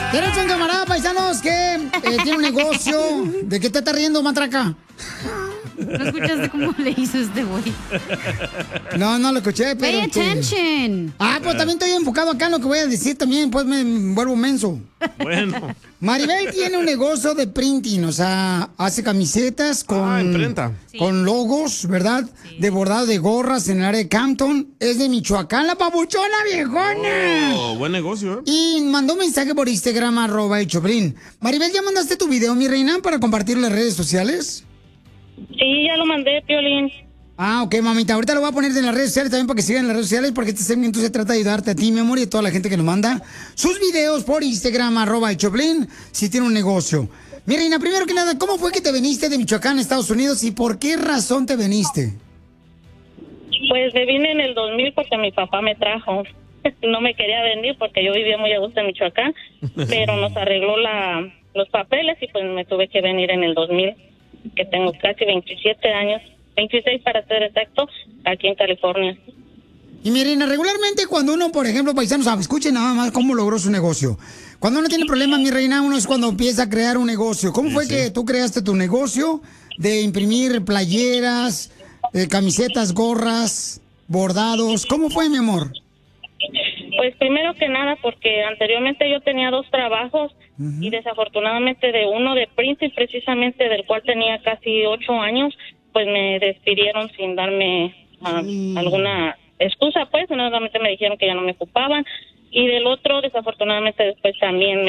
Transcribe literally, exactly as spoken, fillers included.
Tenemos un camarada, paisanos, que eh, tiene un negocio. ¿De qué te está riendo, matraca? ¿No escuchaste cómo le hizo este güey? No, no lo escuché, pero... Pay este- attention. Ah, pues también estoy enfocado acá en lo que voy a decir también, pues me vuelvo menso. Bueno. Maribel tiene un negocio de printing, o sea, hace camisetas con, Ah, imprenta. con logos, ¿verdad? De bordado de gorras en el área de Campton. Es de Michoacán, la papuchona viejona. Oh, buen negocio, ¿eh? Y mandó un mensaje por Instagram, arroba el Choplin. Maribel, ¿ya mandaste tu video, mi reina, para compartir en las redes sociales? Sí, ya lo mandé, Piolín. Ah, ok, mamita. Ahorita lo voy a poner en las redes sociales también para que sigan en las redes sociales, porque este segmento se trata de ayudarte a ti, mi amor, y a toda la gente que nos manda sus videos por Instagram, arroba el Choplin, si tiene un negocio. Mi reina, primero que nada, ¿cómo fue que te viniste de Michoacán a Estados Unidos y por qué razón te viniste? Pues me vine en el dos mil porque mi papá me trajo. No me quería venir porque yo vivía muy a gusto en Michoacán, pero nos arregló la, los papeles y pues me tuve que venir en el dos mil, que tengo casi veintisiete años, veintiséis para ser exacto, aquí en California. Y mi reina, regularmente cuando uno, por ejemplo, paisanos, sabe, escuchen nada más cómo logró su negocio. Cuando uno tiene problemas, mi reina, uno es cuando empieza a crear un negocio. ¿Cómo Sí, fue sí. que tú creaste tu negocio de imprimir playeras, eh, camisetas, gorras, bordados? ¿Cómo fue, mi amor? Pues primero que nada porque anteriormente yo tenía dos trabajos uh-huh. y desafortunadamente de uno de printing precisamente del cual tenía casi ocho años, pues me despidieron sin darme uh, mm. alguna excusa, pues solamente me dijeron que ya no me ocupaban, y del otro desafortunadamente después también